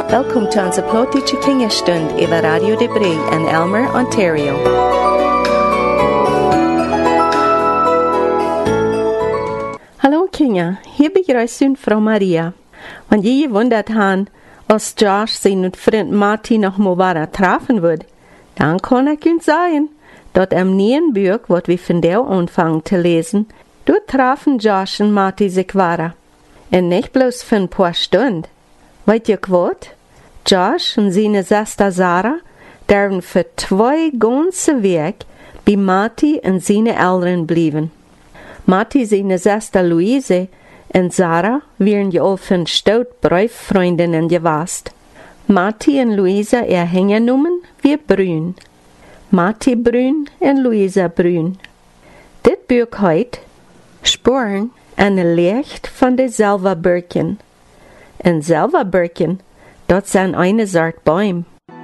Welkom til onze plotische kingerstund over Radio de Bree in Elmer, Ontario. Hallo Kinder, hier begrüßen Frau Maria. Wenn je gewundert haben, als Josh seinen Freund Martin noch mal treffen wird, dann kann ich Ihnen sagen, dass im neuen Buch, was wir von der anfangen zu lesen, dort trafen Josh und Martin sich waren. Und nicht bloß für ein paar Stunden. Weißt ihr was? Josh und seine Schwester Sarah dürfen für 2 ganze Weg bei Martin und seine Eltern bleiben. Martin, seine Schwester Luise und Sarah wären ja auch von stout Brieffreundinnen gewesen. Martin und Luisa hängen genommen wie Brün. Martin Brün und Luisa Brün. Dit Buch heut Sporen an de Licht von de Selva-Birken. En Selva-Birken, dat zijn eine Sort Bäume.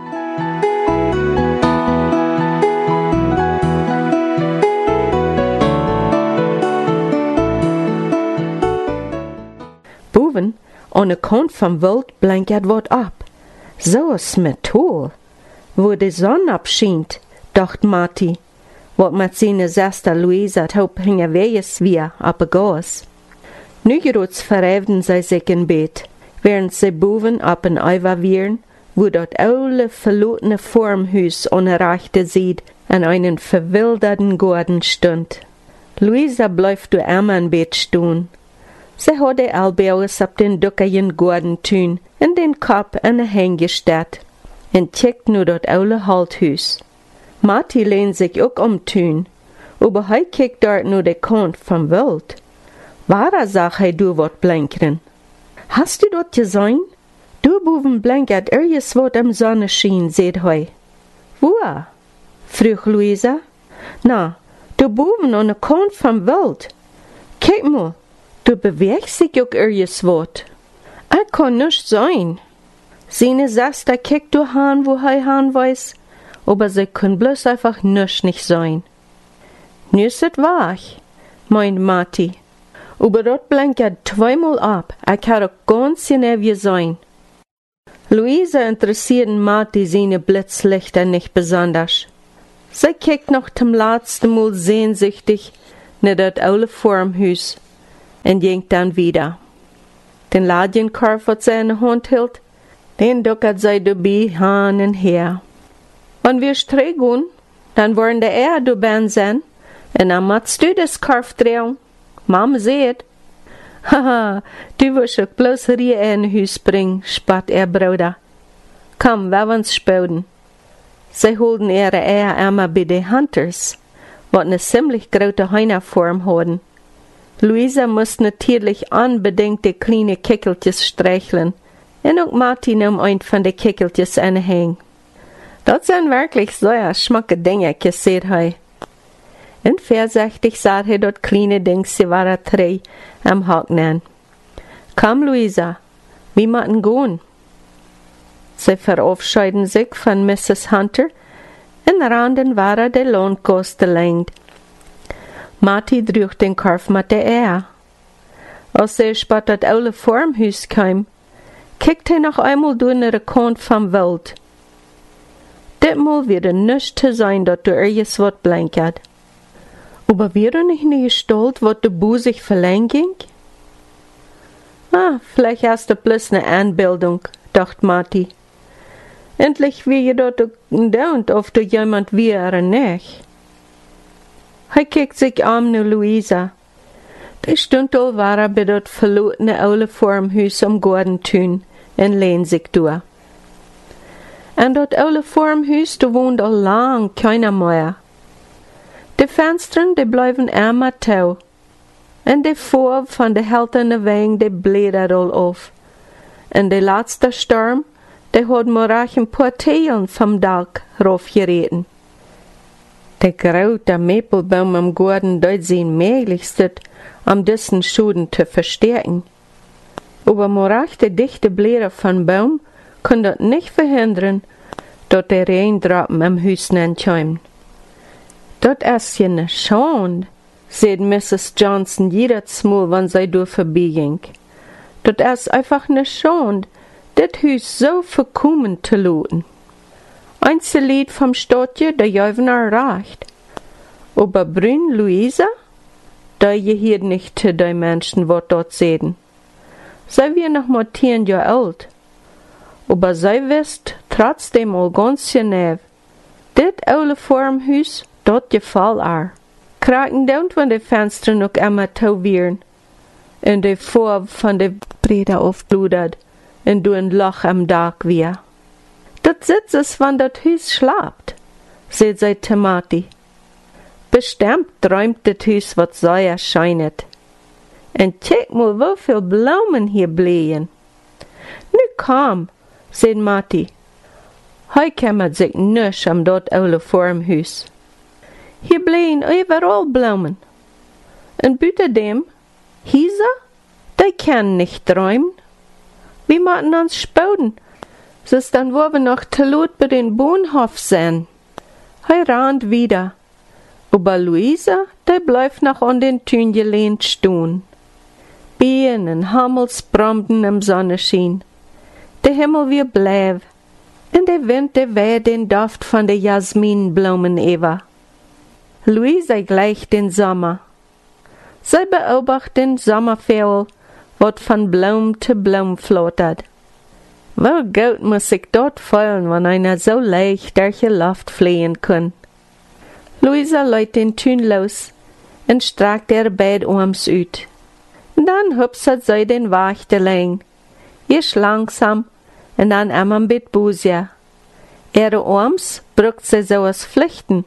Boven, an de kant vom Wald blinkert wat ab. So is met toll. Wo de Sonne abschient, dacht Marty, wat met seine Schwester Luisa taub hingen wees wir ab Gas. Nu gerots verräften sie sich in Bett, während sie boven ab en Eiver wieren, wo dat oude verlotene Formhuis an der Rechte sieht, an einen verwilderten Garten stund. Luisa bleibt du immer in Bett stehen. Sie hat die Ellbogen ab den duckeren Gartentun in den Kopf an den Hang gestellt und checkt nu dat oude Halthuis. Marty lehnt sich auch tun, aber hij kijkt dort nur de Kant vom Wald. Wara sag hij du wat blinkeren? Hast du dort gesehen? Du boven blinkert ergens wat am Sonnenschein, seht hij. Wo? Frug Luisa. Na, du boven an de Kant vom Wald. Kijk mal, du bewegst sich auch ergens wat. Kann nicht sein. Seine Schwester kijkt du han, wo hij han weiß, aber sie können bloß einfach nicht sein. Nu ist es wahr, meint Marty. Aber dort blinkert 2-mal ab, ich kann auch ganz genau sein. Luisa interessiert Marty seine Blitzlichter nicht besonders. Sie kijkt noch zum letzten Mal sehnsüchtig nach das alte Formhuis und ging dann wieder. Den Ladjenkorb, was sie in der Hand hielt, den duckert sie dabei hin und her. Wenn wir streichen, dann wollen der du ben sein, und dann machst du das Korf drehen. Mama seht. Haha, du wirst auch bloß hier in Huis bringen, spat Bruder. Komm, wir uns spielen. Sie holten ihre immer bei den Hunters, wat eine ziemlich große Heinerform hatten. Luisa musste natürlich unbedingt die kleine Kickeltjes streicheln, und auch Martin nahm ein von den Kickeltjes anhängen. Das sind wirklich sehr schmacke Dinge, seht hij. Und vorsichtig sah er dort kleine Dings, sie waren 3 am Haken. Komm, Luisa, wir müssen gehen. Sie verabschieden sich von Mrs. Hunter und randen waren der Landgasse lenkt. Marty trug den Korf mit der Als er spat das alte Formhuis kam, kickte er noch einmal durch den Kant vom Wald. Ditmal wird nicht zu sein, dass du ergens wat blinkert. Aber wäre nicht eine Gestalt, wat de Buh sich verlängert ging? Vielleicht hast du bloß eine Anbildung, dacht Marty. Endlich wie je dort dauert, ob du jemand wäre nicht. Er kijkt sich an nach Luisa. Die stund all war bei dort verlotene alte Formhuis am Gartentun und lehnt sich durch. En dat oude Formhuis, da wohnt al lang keiner mehr. De Fenstern, die bleiben immer tau. En de Vorb von de helterne Wegen, die blädert all auf. En de letzte Sturm, die hat morach ein paar Teilen vom Dach raufgereten. Der graute Maple-Baum am Garten, dort sein möglichstes, diesen Schuden zu verstärken. Aber morach de dichte Blätter von Baum, kann das nicht verhindern, dass der Regentropfen am Haus ankommen. Das ist ja ne Schande, sagt Mrs. Johnson jedes Mal, wenn sie durch vorbeiging. Das ist einfach ne Schande, dat Hus so verkommen te looten. Eins Lied vom Stadtje, der Jövener reicht. Aber Brün Luisa, da je hier nicht zu den Menschen, wat dort sehen. Sei wir noch mal 10 Jahre alt. Aber sei wisst trotzdem all ganz genau. Dit oude Formhuis, dat gefall haar. Kraken don't van de Fenster noch immer toe wieren. En de Vorb van de Breda aufbludert. En du ein Loch am Dach wir. Dat sitzt es, wann dat Huis schlapt, seht sei Mati. Bestimmt träumt dat Huis, wat so erscheinet. En check mal, wo viel Blumen hier blähen. Nu komm, seht Mati. Heu kämmert sich nisch am dort oude Formhuis. Hier blähen überall Blumen. En büterdem, Hisa, die kann nicht träumen. Wir machen uns spauden. Sis dann wo wir noch te lot bei den Bohnhof sein. Hei rannt wieder. Aber Luisa, die bleibt noch an den Tün gelehnt stehen. Bien en Hammels bromden im Sonnenschein. Der Himmel wie bläv. Und der Wind, der weht den Duft von der Jasminblumen Eva. Luisa gleicht den Sommer. Sie beobachtet den Sommervogel, wat von Blum zu Blum flottert. Wo gut muss sich dort fühlen, wenn einer so leicht durch die Luft fliehen kann. Luisa lädt den Tün los und streckt ihr Bettarms uit. Dann hupset sie den Wachteling. Erst langsam und dann immer ein bisschen busier. Ihre Arms brückt sie so aus Pflichten.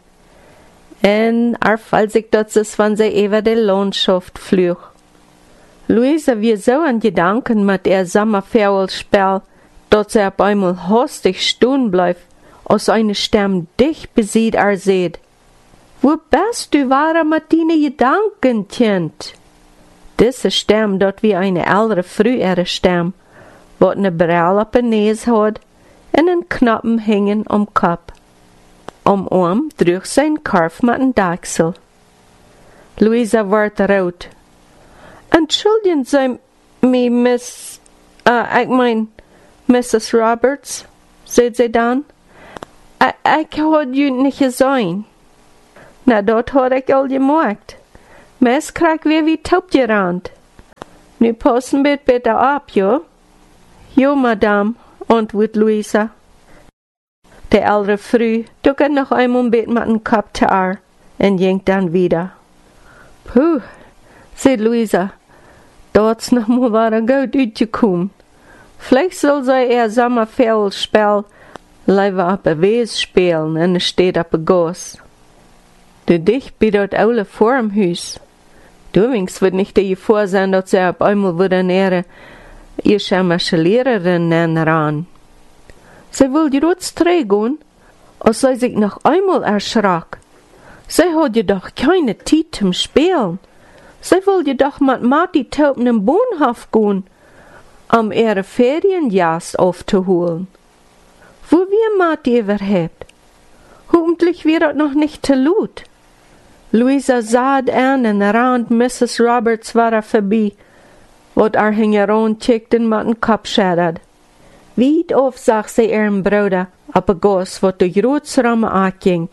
Und fall sich dort ist, wenn sie über die Landschaft flücht. Luisa wie so an Gedanken mit ihr Sommervogelspiel, dass sie auf einmal hastig stehen bleibt, als eine Stimme dich besieht seht. Wo bist du wahre mit deinen Gedanken, Kind? Diese Stimme dort wie eine ältere, frühere Stimme, wat ne Brille auf den Näs hat und einen Knoppen hängen am Kopf. Am Arm drücht sein Karf mit dem Dachsel. Luisa wird rot. Entschuldigen Sie mich, Mrs. Roberts, sagt sie dann. Ich had ju nicht gesehen. Na, dort hat ich all gemerkt. Mes krieg wie taub gerannt. Nu passen bitte ab, jo? Jo, Madame, antwortet Luisa. Der ältere Früh duckert noch einmal mit dem Kopf zu ihr und ging dann wieder. Puh, sagt Luisa, dort's noch mal war gut uitgekommen. Vielleicht soll sie ihr Sommervogelspiel lieber auf der Wies spielen und es steht auf der Gas. Du dich bei dort oude Formhuis. Du wings wird nicht dir vorsehen, dass sie auf einmal wieder ihre chemische Lehrerin nennen ran. Sie will die Rotstrei gehen, als sie sich noch einmal erschrak. Sie hat jedoch keine Zeit zum Spielen. Sie will jedoch mit Mati Tauben im Bohnhof gehen, um ihre Ferienjagd aufzuholen. Wo wir Mati überhaupt? Hoffentlich wird es noch nicht zu laut. Luisa sah an und rannt Mrs. Roberts war vorbei, wat heran checkt und mit dem Kopf schädert. Weit auf zag sie ihren Bruder op een gas wat de grootsramme aanging.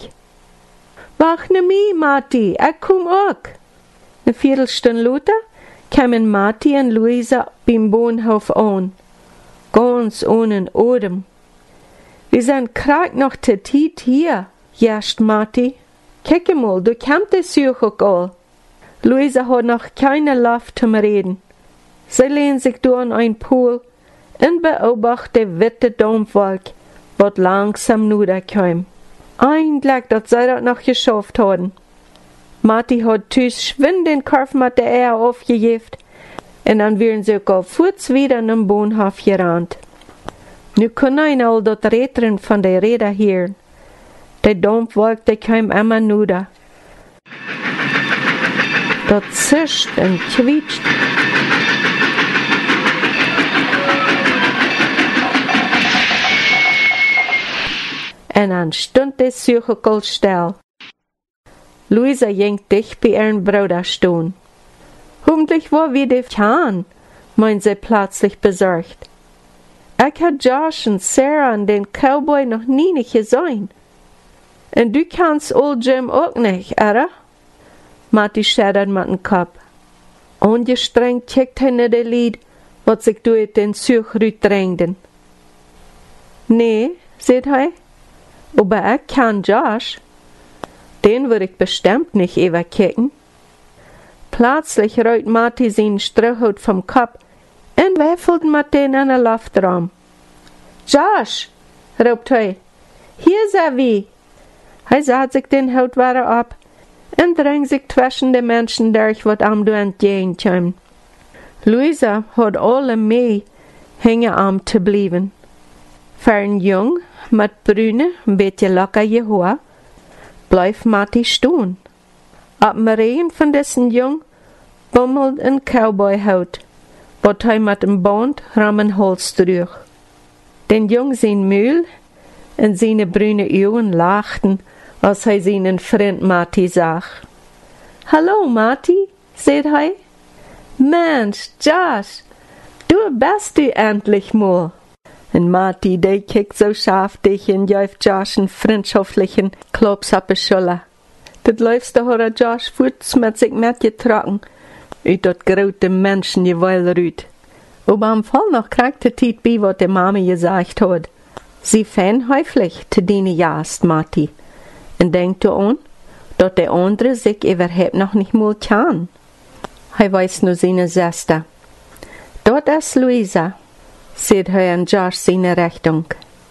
Wacht na mij, Mati, ik kom ook. Een viertelstunde later kwamen Mati en Luisa beim Bohnhof an. Ganz ohne Odem. Wir sind gerade noch zur Zeit hier, jascht Mati. Kijk mal, du kommst es auch all. Luisa hat noch keine Luft zum Reden. Sie lehnt sich da an ein Pool und beobachtet die witte Dampfwolk, wat langsam niederkam. Eigentlich, dass sie das noch geschafft haben. Mati hat tüs schwind den Korf mit der Erde aufgejeft und dann wären sie auch kurz wieder in den Bohnhof gerannt. Nu können all das Rätseln von der Räder hören. Die Dampfwolk, die kam immer nieder. Das zischt und quietscht. Und dann stund der Suchekol still. Luisa ging dicht bei ihren Bruder stehen. Hoffentlich war wieder Kahn, meint sie plötzlich besorgt. Ich had Josh und Sarah und den Cowboy noch nie nicht gesehen. Und du kannst Old Jim auch nicht, oder? Marty schädert mit dem Kopf. Ungestrengt kickt er nicht das Lied, was sich durch den Such rütdrängten. Nee, sagt er, aber ich kann Josh. Den würde ich bestimmt nicht überkicken. Plötzlich rollt Marty seinen Strohhut vom Kopf und werfelt mit den in den Luftraum. Josh, ruft er, hier ist wie. Er saht sich den Hut wieder ab und drängt sich zwischen den Menschen durch, was am du entgegenkommen. Louisa hat alle mehr hängen zu bleiben. Für ein Jung mit brüne, ein bisschen lockere Haar bleibt Marty stehen. Ab dem Regen von dessen Jung bummelt ein Cowboy-Haut, was er mit dem Band rum Holz durch. Den Jung sein Mühl und seine brüne Augen lachten, als er seinen Freund Marty sah. Hallo, Marty, sagt er. Mensch, Josh, du bist du endlich mal. Und Marty, der kickt so scharftig und jäuft Josh einen freundschaftlichen Klops auf die Schulter. Das läufst du, hat Josh Fuß mit sich mitgetragen, und dort graute Menschen jeweil rüt. Aber am Fall noch kriegte Tiet bei, was die Mama gesagt hat. Sie fänd häufig zu deine Jast, Marty. Und denkt du an, dass der andere sich überhaupt noch nicht mal kann. Er weiß nur seine Schwester. Dort ist Louisa, sagt er in Josh seine Richtung.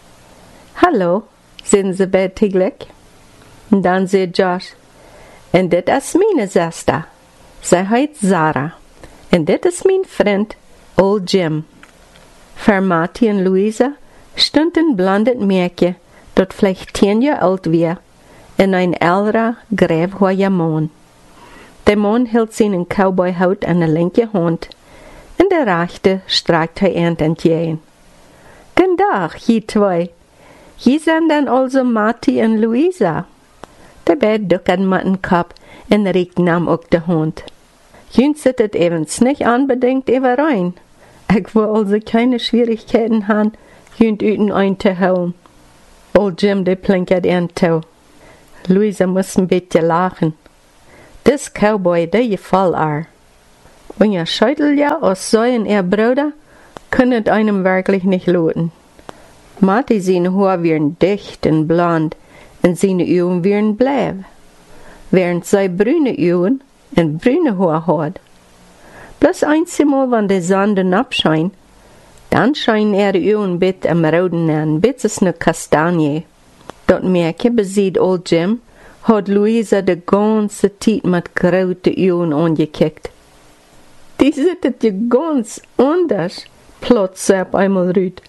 Hallo, sind sie bettiglich? Und dann sagt Josh, und das ist meine Schwester. Sie heißt Sarah. Und das ist mein Freund, Old Jim. Für Marty und Louisa stund ein blondes Mädchen, das vielleicht 10 Jahre alt war, in ein älterer, gräbhoher Mann. Der Mann hielt seinen Cowboy-Hut in der linken Hand, in der rechten streckte er entgegen. Guten Tag, je zwei. Je sind dann also Marty und Louisa. Der Bär duckte mit dem Kopf und Rick nahm auch die Hand. Jünd sittet evens nicht unbedingt überein. Ich will also keine Schwierigkeiten haben, Jünd üten einzuholen. Old Jim, der plinkert zu. Louisa muss ein bisschen lachen. Das Cowboy, der gefällt ihr. Und ihr Scheitel ja aus so ihr Bruder, könnet einem wirklich nicht loten. Marty seine Haare wären dicht und blond, und seine Augen wären blau, während sie brüne Augen und brüne Haare hat. Bloß einmal, wenn die Sonne abscheint, dann scheinen ihre Augen bit am Roden an, bis es eine Kastanie. Dort Mädchen besieht Old Jim, hat Louisa die ganze Zeit mit grauten Augen angekickt. Die sittet ja ganz anders, plötzlich auf einmal rüt.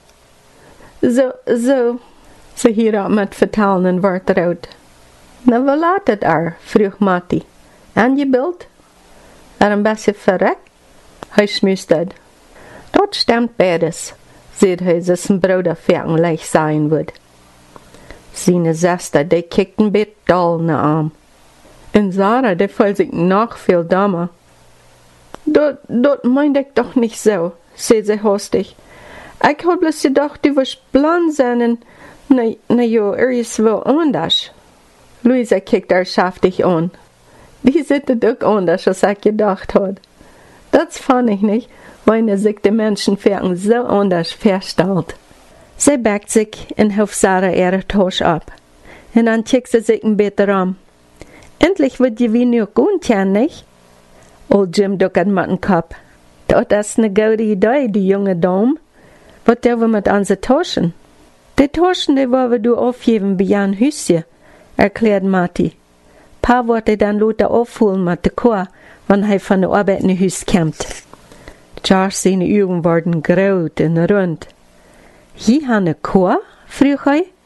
Sie hier mit vertalen Wort raut. Na, wo latet frug Marty. Angebildet? Ein bisschen verreckt? Hij schmustert. Dat stimmt beides, sagt er, dass ein Bruder leicht sein wird. Seine Schwester, die kickt ein bisschen doll in den Arm. Und Sarah, die fühlt sich noch viel dummer. Dat meint ich doch nicht so, sagt sie hastig. Ich hab bloß gedacht, du wirst blond sein und, na ja, irgendwo anders. Louisa kickt scharftig an. Die sitzt auch anders, als ich gedacht hat. Das fand ich nicht, weil sich die Menschen so anders verstellt. Sie backt sich und hilft Sarah ihre Tasche ab. Und dann kickt sie sich ein bisschen rum. Endlich wird die wie nur gut, ja nicht? Old Jim duckert mit dem Kopf. Das ist eine gute Idee, die junge Dame. Was der wir mit unseren Taschen? Die Taschen, die wollen wir aufgeben bei Jan Hüsje, erklärt Marty. Pa wollte dann Lothar aufholen mit der Chor, wenn er von der Arbeit nach Hüs kommt. Josh seine Augen wurden graut und rund. Je han eine Chor? Frug er.